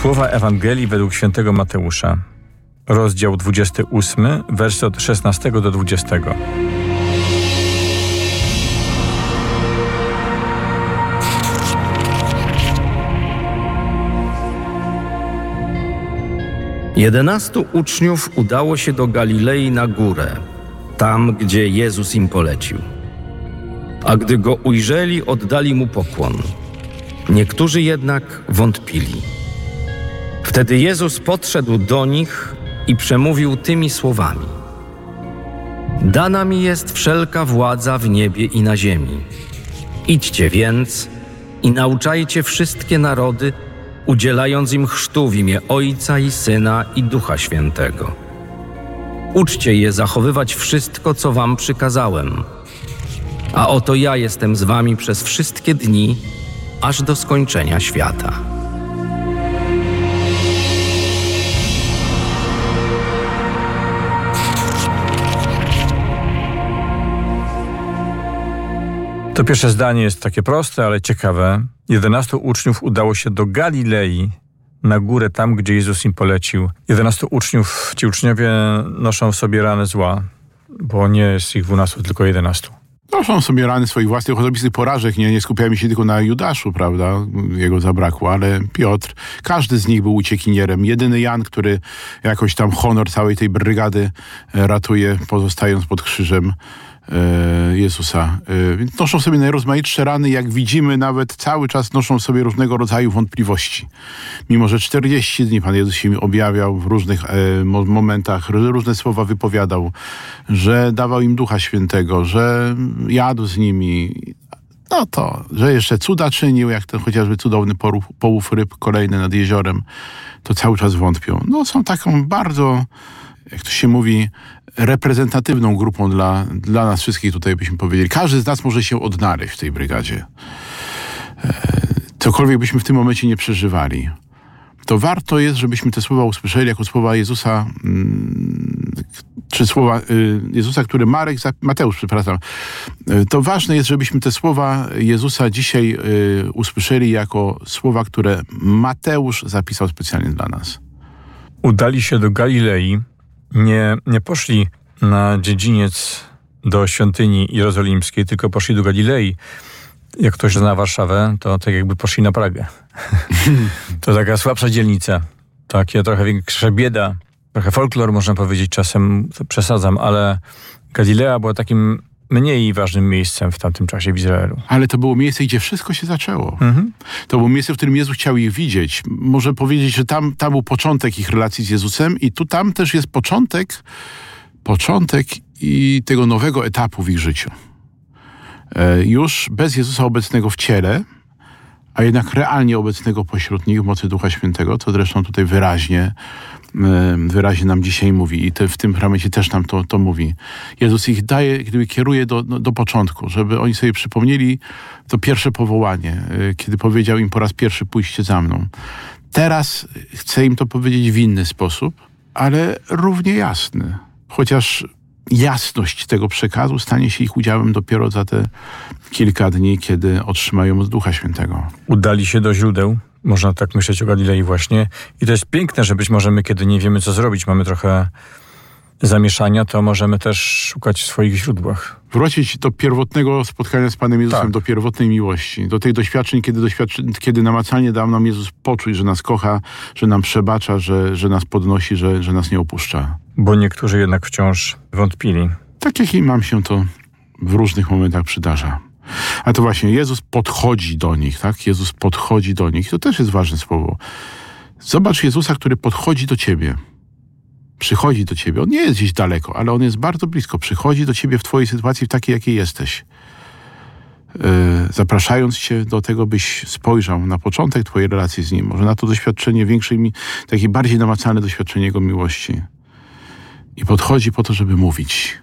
Słowa Ewangelii według świętego Mateusza, rozdział 28, wersy od 16 do 20. Jedenastu uczniów udało się do Galilei na górę, tam, gdzie Jezus im polecił. A gdy Go ujrzeli, oddali Mu pokłon. Niektórzy jednak wątpili. Wtedy Jezus podszedł do nich i przemówił tymi słowami: Dana mi jest wszelka władza w niebie i na ziemi. Idźcie więc i nauczajcie wszystkie narody, udzielając im chrztu w imię Ojca i Syna i Ducha Świętego. Uczcie je zachowywać wszystko, co wam przykazałem. A oto ja jestem z wami przez wszystkie dni, aż do skończenia świata. To pierwsze zdanie jest takie proste, ale ciekawe. 11 uczniów udało się do Galilei, na górę tam, gdzie Jezus im polecił. 11 uczniów, ci uczniowie noszą w sobie rany zła, bo nie jest ich 12, tylko 11. Noszą sobie rany swoich własnych osobistych porażek. Nie skupiamy się tylko na Judaszu, prawda? Jego zabrakło, ale Piotr, każdy z nich był uciekinierem. Jedyny Jan, który jakoś tam honor całej tej brygady ratuje, pozostając pod krzyżem Jezusa. Więc noszą sobie najrozmaitsze rany, jak widzimy, nawet cały czas noszą sobie różnego rodzaju wątpliwości. Mimo że 40 dni Pan Jezus się im objawiał w różnych momentach, różne słowa wypowiadał, że dawał im Ducha Świętego, że jadł z nimi, no to, że jeszcze cuda czynił, jak ten chociażby cudowny połów ryb kolejny nad jeziorem, to cały czas wątpią. No są taką bardzo, jak to się mówi, reprezentatywną grupą dla nas wszystkich, tutaj byśmy powiedzieli. Każdy z nas może się odnaleźć w tej brygadzie. Cokolwiek byśmy w tym momencie nie przeżywali, to warto jest, żebyśmy te słowa usłyszeli jako słowa Jezusa, czy słowa Jezusa, które Mateusz, przepraszam. To ważne jest, żebyśmy te słowa Jezusa dzisiaj usłyszeli jako słowa, które Mateusz zapisał specjalnie dla nas. Udali się do Galilei. Nie poszli na dziedziniec do świątyni jerozolimskiej, tylko poszli do Galilei. Jak ktoś zna Warszawę, to tak jakby poszli na Pragę. To taka słabsza dzielnica, takie trochę większa bieda, trochę folklor można powiedzieć, czasem to przesadzam, ale Galilea była takim mniej ważnym miejscem w tamtym czasie w Izraelu. Ale to było miejsce, gdzie wszystko się zaczęło. To było miejsce, w którym Jezus chciał ich widzieć. Może powiedzieć, że tam był początek ich relacji z Jezusem i tam też jest początek i tego nowego etapu w ich życiu. Już bez Jezusa obecnego w ciele, a jednak realnie obecnego pośród nich w mocy Ducha Świętego, to zresztą tutaj wyraźnie nam dzisiaj mówi i w tym fragmencie też nam to mówi. Jezus ich kieruje do początku, żeby oni sobie przypomnieli to pierwsze powołanie, kiedy powiedział im po raz pierwszy: pójście za mną. Teraz chcę im to powiedzieć w inny sposób, ale równie jasny. Chociaż jasność tego przekazu stanie się ich udziałem dopiero za te kilka dni, kiedy otrzymają od Ducha Świętego. Udali się do źródeł. Można tak myśleć o Galilei właśnie. I to jest piękne, że być może my, kiedy nie wiemy, co zrobić, mamy trochę zamieszania, to możemy też szukać w swoich źródłach. Wrócić do pierwotnego spotkania z Panem Jezusem, do pierwotnej miłości, do tych doświadczeń, kiedy namacalnie dał nam Jezus poczuć, że nas kocha, że nam przebacza, że nas podnosi, że nas nie opuszcza. Bo niektórzy jednak wciąż wątpili. Tak jak i nam się to w różnych momentach przydarza. A to właśnie Jezus podchodzi do nich, tak? Jezus podchodzi do nich. To też jest ważne słowo. Zobacz Jezusa, który podchodzi do ciebie. Przychodzi do ciebie. On nie jest gdzieś daleko, ale on jest bardzo blisko. Przychodzi do ciebie w twojej sytuacji, w takiej, jakiej jesteś. Zapraszając cię do tego, byś spojrzał na początek twojej relacji z Nim. Może na to doświadczenie takie bardziej namacalne doświadczenie Jego miłości. I podchodzi po to, żeby mówić.